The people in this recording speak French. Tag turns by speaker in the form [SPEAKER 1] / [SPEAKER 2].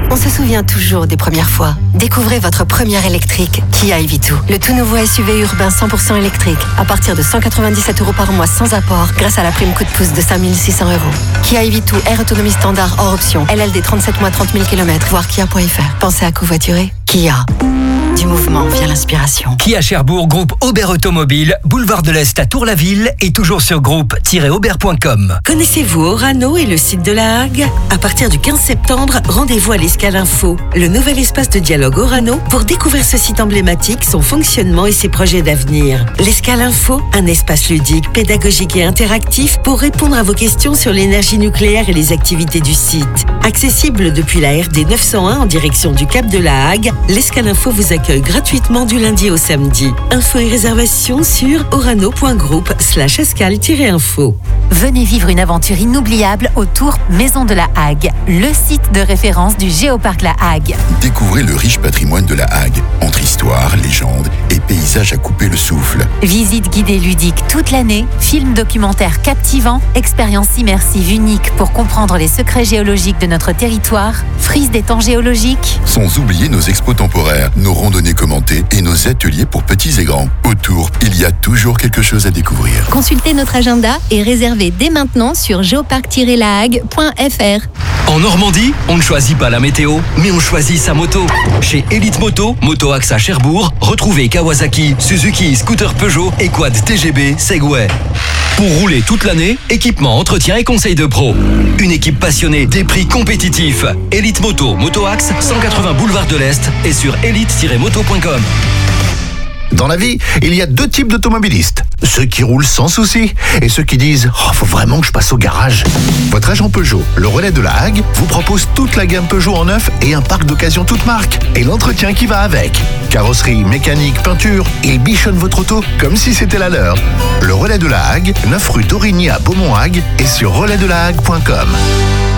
[SPEAKER 1] On se souvient toujours des premières fois. Découvrez votre première électrique, Kia EV2. Le tout nouveau SUV urbain 100% électrique, à partir de 197 € par mois sans apport, grâce à la prime coup de pouce de 5 600 €. Kia EV2, Air autonomie standard hors option, LLD 37 mois 30 000 km, voir kia.fr. Pensez à covoiturer. Kia. Du mouvement vient l'inspiration.
[SPEAKER 2] Kia Cherbourg, groupe Aubert Automobile, boulevard de l'Est à Tour-la-Ville et toujours sur groupe-aubert.com.
[SPEAKER 3] Connaissez-vous Orano et le site de la Hague? À partir du 15 septembre, rendez-vous à l'Escale Info, le nouvel espace de dialogue Orano, pour découvrir ce site emblématique, son fonctionnement et ses projets d'avenir. L'Escale Info, un espace ludique, pédagogique et interactif pour répondre à vos questions sur l'énergie nucléaire et les activités du site. Accessible depuis la RD 901 en direction du Cap de la Hague, l'Escale Info vous accueille gratuitement du lundi au samedi. Infos et réservations sur orano.groupe/escale-info.
[SPEAKER 4] Venez vivre une aventure inoubliable au Tour Maison de la Hague, le site de référence du Géoparc La Hague.
[SPEAKER 5] Découvrez le riche patrimoine de la Hague, entre histoire, légende et paysages à couper le souffle.
[SPEAKER 4] Visite guidée ludique toute l'année, films documentaires captivants, expériences immersives uniques pour comprendre les secrets géologiques de notre territoire, frise des temps géologiques.
[SPEAKER 5] Sans oublier nos expos temporaires, nos randonnées commentées et nos ateliers pour petits et grands. Autour, il y a toujours quelque chose à découvrir.
[SPEAKER 6] Consultez notre agenda et réservez dès maintenant sur geoparc-lahague.fr.
[SPEAKER 2] En Normandie, on ne choisit pas la météo, mais on choisit sa moto. Chez Elite Moto, Moto Axe à Cherbourg, retrouvez Kawasaki, Suzuki, scooter Peugeot et quad TGB, Segway. Pour rouler toute l'année, équipement, entretien et conseils de pro. Une équipe passionnée, des prix compétitifs. Elite Moto, Moto Axe, 180 boulevard de l'Est et sur elite-moto.com.
[SPEAKER 7] Dans la vie, il y a deux types d'automobilistes. Ceux qui roulent sans souci et ceux qui disent « Oh, faut vraiment que je passe au garage ». Votre agent Peugeot, le relais de la Hague, vous propose toute la gamme Peugeot en neuf et un parc d'occasion toute marque. Et l'entretien qui va avec. Carrosserie, mécanique, peinture, il bichonne votre auto comme si c'était la leur. Le relais de la Hague, 9 rue d'Origny à Beaumont-Hague et sur relaisdelahague.com.